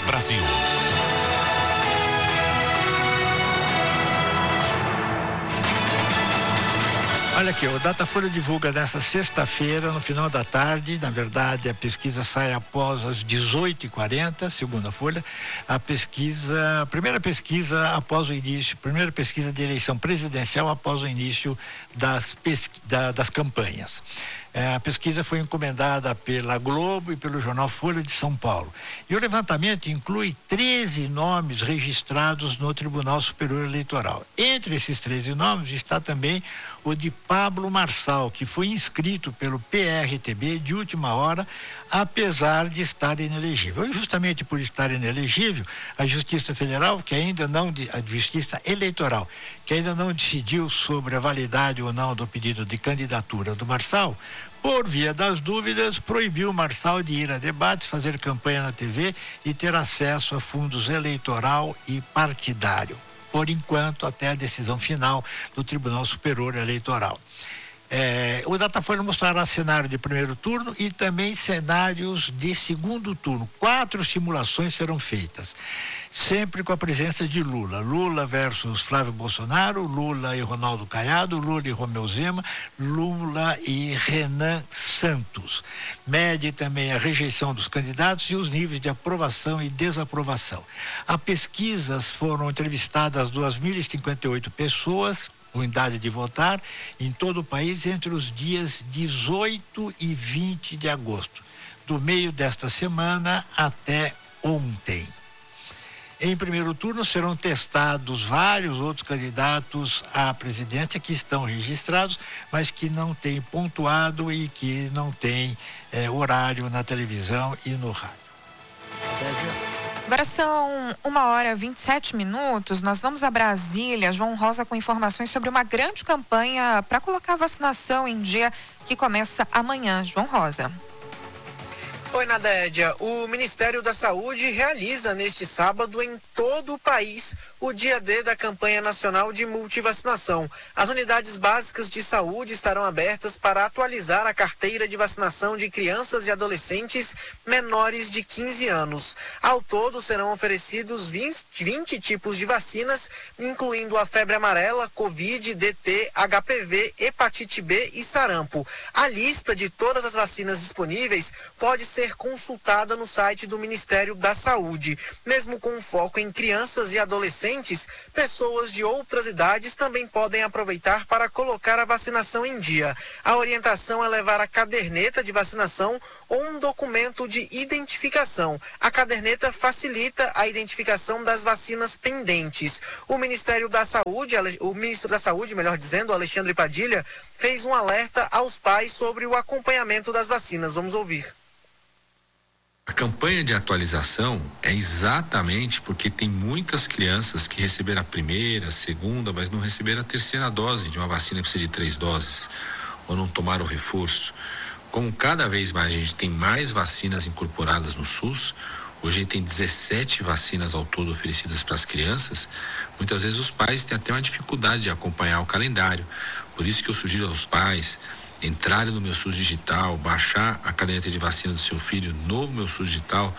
Brasil. Olha aqui, o Datafolha divulga nessa sexta-feira, no final da tarde, na verdade a pesquisa sai após as 18h40, segundo a Folha, a primeira pesquisa de eleição presidencial após o início das campanhas. A pesquisa foi encomendada pela Globo e pelo jornal Folha de São Paulo. E o levantamento inclui 13 nomes registrados no Tribunal Superior Eleitoral. Entre esses 13 nomes está também o de Pablo Marçal, que foi inscrito pelo PRTB de última hora, apesar de estar inelegível. E justamente por estar inelegível, a Justiça Federal, a Justiça Eleitoral, que ainda não decidiu sobre a validade ou não do pedido de candidatura do Marçal, por via das dúvidas, proibiu o Marçal de ir a debates, fazer campanha na TV e ter acesso a fundos eleitoral e partidário. Por enquanto, até a decisão final do Tribunal Superior Eleitoral. O Datafolha mostrará cenário de primeiro turno e também cenários de segundo turno. 4 simulações serão feitas, sempre com a presença de Lula. Lula versus Flávio Bolsonaro, Lula e Ronaldo Caiado, Lula e Romeu Zema, Lula e Renan Santos. Mede também a rejeição dos candidatos e os níveis de aprovação e desaprovação. A pesquisas foram entrevistadas 2.058 pessoas, unidade de votar, em todo o país entre os dias 18 e 20 de agosto, do meio desta semana até ontem. Em primeiro turno serão testados vários outros candidatos à presidência que estão registrados, mas que não têm pontuado e que não têm horário na televisão e no rádio. Agora são 1h27. Nós vamos a Brasília. João Rosa com informações sobre uma grande campanha para colocar a vacinação em dia que começa amanhã. João Rosa. Oi, Nadédia. O Ministério da Saúde realiza neste sábado em todo o país o dia D da campanha nacional de multivacinação. As unidades básicas de saúde estarão abertas para atualizar a carteira de vacinação de crianças e adolescentes menores de 15 anos. Ao todo, serão oferecidos 20 tipos de vacinas, incluindo a febre amarela, Covid, DT, HPV, hepatite B e sarampo. A lista de todas as vacinas disponíveis pode ser consultada no site do Ministério da Saúde. Mesmo com foco em crianças e adolescentes, pessoas de outras idades também podem aproveitar para colocar a vacinação em dia. A orientação é levar a caderneta de vacinação ou um documento de identificação. A caderneta facilita a identificação das vacinas pendentes. O ministro da Saúde, Alexandre Padilha, fez um alerta aos pais sobre o acompanhamento das vacinas. Vamos ouvir. A campanha de atualização é exatamente porque tem muitas crianças que receberam a primeira, a segunda, mas não receberam a terceira dose de uma vacina que precisa de 3 doses, ou não tomaram o reforço. Como cada vez mais a gente tem mais vacinas incorporadas no SUS, hoje a gente tem 17 vacinas ao todo oferecidas para as crianças, muitas vezes os pais têm até uma dificuldade de acompanhar o calendário. Por isso que eu sugiro aos pais entrarem no Meu SUS Digital, baixar a caderneta de vacina do seu filho no Meu SUS Digital.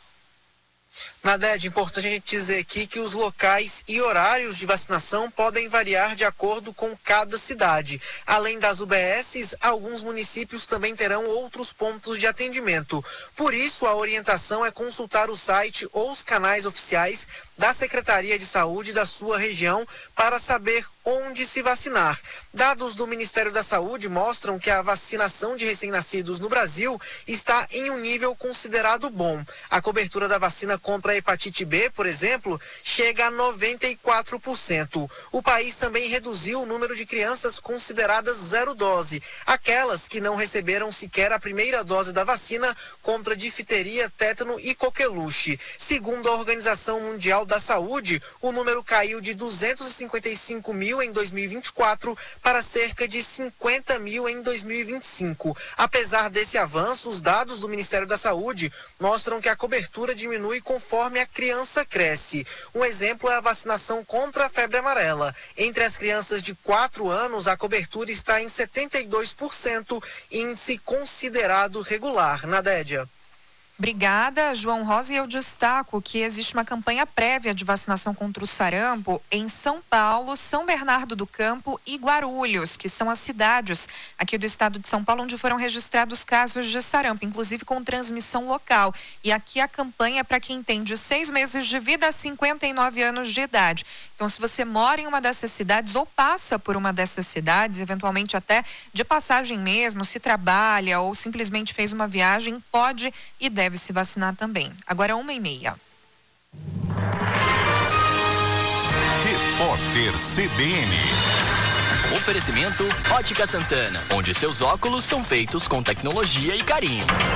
Nadédia, importante a gente dizer aqui que os locais e horários de vacinação podem variar de acordo com cada cidade. Além das UBSs, alguns municípios também terão outros pontos de atendimento. Por isso, a orientação é consultar o site ou os canais oficiais da Secretaria de Saúde da sua região para saber onde se vacinar. Dados do Ministério da Saúde mostram que a vacinação de recém-nascidos no Brasil está em um nível considerado bom. A cobertura da vacina contra a hepatite B, por exemplo, chega a 94%. O país também reduziu o número de crianças consideradas zero dose, aquelas que não receberam sequer a primeira dose da vacina contra difteria, tétano e coqueluche. Segundo a Organização Mundial da Saúde, o número caiu de 255 mil em 2024 para cerca de 50 mil em 2025. Apesar desse avanço, os dados do Ministério da Saúde mostram que a cobertura diminui conforme a criança cresce. Um exemplo é a vacinação contra a febre amarela. Entre as crianças de 4 anos, a cobertura está em 72%, índice considerado regular. Nadédia. Obrigada, João Rosa. E eu destaco que existe uma campanha prévia de vacinação contra o sarampo em São Paulo, São Bernardo do Campo e Guarulhos, que são as cidades aqui do estado de São Paulo onde foram registrados casos de sarampo, inclusive com transmissão local. E aqui a campanha é para quem tem de 6 meses de vida a 59 anos de idade. Então, se você mora em uma dessas cidades ou passa por uma dessas cidades, eventualmente até de passagem mesmo, se trabalha ou simplesmente fez uma viagem, pode e deve se vacinar também. Agora 1h30. Repórter CBN. Oferecimento Ótica Santana, onde seus óculos são feitos com tecnologia e carinho.